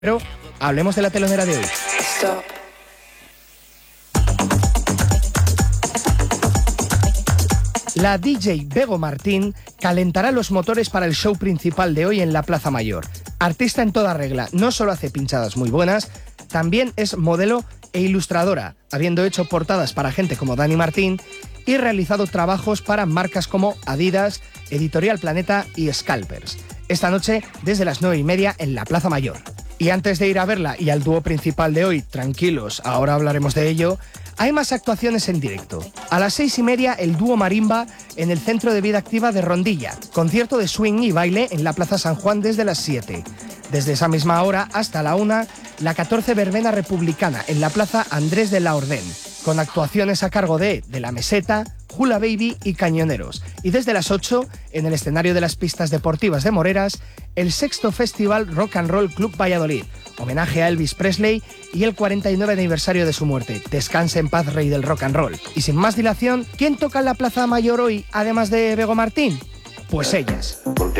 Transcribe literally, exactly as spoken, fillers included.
Pero hablemos de la telonera de hoy. Stop. La D J Bego Martín calentará los motores para el show principal de hoy en la Plaza Mayor. Artista en toda regla, no solo hace pinchadas muy buenas, también es modelo e ilustradora, habiendo hecho portadas para gente como Dani Martín y realizado trabajos para marcas como Adidas, Editorial Planeta y Scalpers. Esta noche, desde las nueve y media, en la Plaza Mayor. Y antes de ir a verla y al dúo principal de hoy, tranquilos, ahora hablaremos de ello, hay más actuaciones en directo. A las seis y media, el dúo Marimba en el Centro de Vida Activa de Rondilla. Concierto de swing y baile en la Plaza San Juan desde las siete. Desde esa misma hora hasta la una, la catorce Verbena Republicana en la Plaza Andrés de la Orden, con actuaciones a cargo de De la Meseta, Hula Baby y Cañoneros. Y desde las ocho, en el escenario de las pistas deportivas de Moreras, el sexto Festival Rock and Roll Club Valladolid, homenaje a Elvis Presley y el cuarenta y nueve aniversario de su muerte. Descanse en paz, rey del rock and roll. Y sin más dilación, ¿quién toca en la Plaza Mayor hoy, además de Bego Martín? Pues ellas. Porque